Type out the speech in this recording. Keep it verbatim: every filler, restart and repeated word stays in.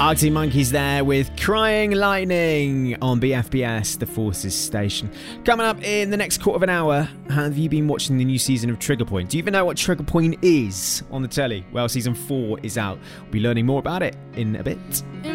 Arctic Monkeys there with Crying Lightning on B F B S, the Forces station. Coming up in the next quarter of an hour, have you been watching the new season of Trigger Point? Do you even know what Trigger Point is on the telly? Well, season four is out. We'll be learning more about it in a bit.